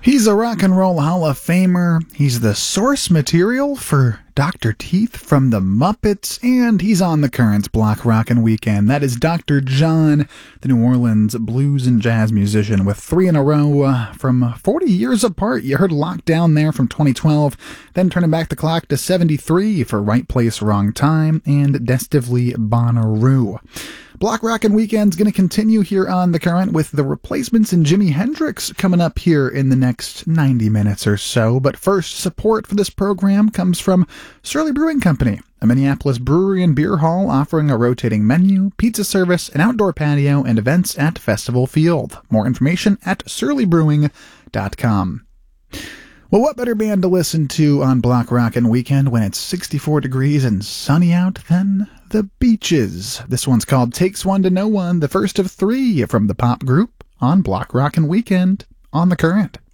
He's a rock and roll Hall of Famer. He's the source material for Dr. Teeth from the Muppets, and he's on the Currents Block Rockin' Weekend. That is Dr. John, the New Orleans blues and jazz musician with 3 in a row from 40 years apart. You heard Lockdown there from 2012, then turning back the clock to 73 for Right Place, Wrong Time, and Destively Bonnaroo. Block Rockin' Weekend's going to continue here on The Current with the Replacements and Jimi Hendrix coming up here in the next 90 minutes or so. But first, support for this program comes from Surly Brewing Company, a Minneapolis brewery and beer hall offering a rotating menu, pizza service, an outdoor patio, and events at Festival Field. More information at surlybrewing.com. Well, what better band to listen to on Block Rockin' Weekend when it's 64 degrees and sunny out than the Beaches? This one's called Takes One to Know One, the first of 3 from the pop group on Block Rockin' Weekend on The Current.